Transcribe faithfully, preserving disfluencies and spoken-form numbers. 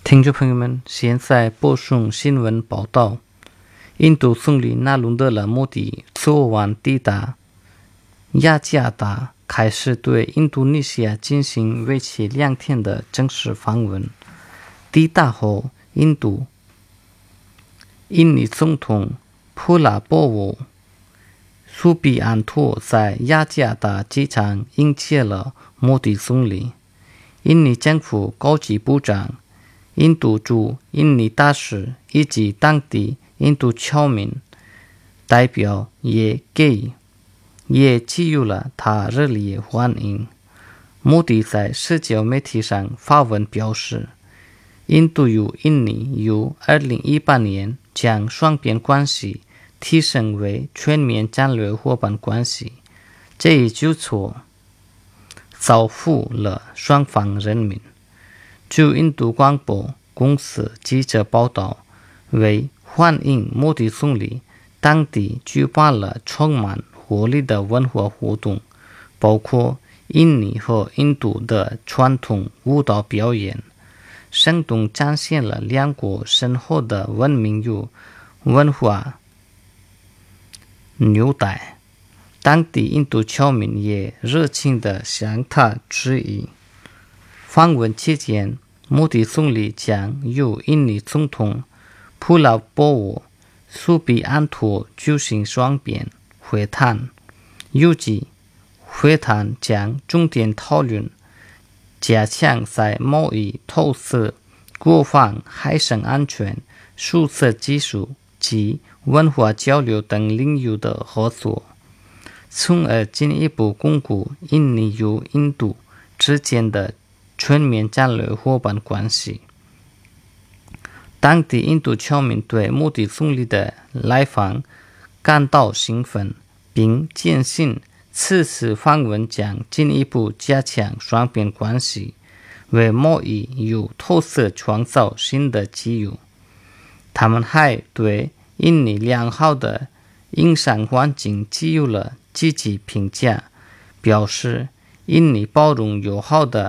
听众朋友们，现在播送新闻报道。印度总理纳伦德拉莫迪昨晚抵达雅加达，开始对印度尼西亚进行为期两天的正式访问。抵达后，印度印尼总统普拉波沃苏比安托在雅加达机场迎接了莫迪总理。印尼政府高级部长、印度驻印尼大使以及当地印度侨民代表也给也给予了他热烈欢迎。莫迪在社交媒体上发文表示，印度与印尼于二零一八年将双边关系提升为全面战略伙伴关系，这一举措造福了双方人民。据印度广播公司记者报道，为欢迎莫迪总理，当地举办了充满活力的文化活动，包括印尼和印度的传统舞蹈表演，生动展现了两国深厚的文明与文化纽带。当地印度侨民也热情地向他致意。访问期间，莫迪总理将与印尼总统普拉波沃苏比安托举行双边会谈，预计会谈将重点讨论加强在贸易、投资、国防、海上安全、数字技术及文化交流等领域的合作，从而进一步巩固印尼与印度之间的全面战略伙伴关系。当地印度侨民对莫迪总理的来访感到兴奋，并坚信此次访问将进一步加强双边关系，为贸易与投资创造新的机遇。他们还对印尼良好的营商环境给予了积极评价，表示印尼包容友好的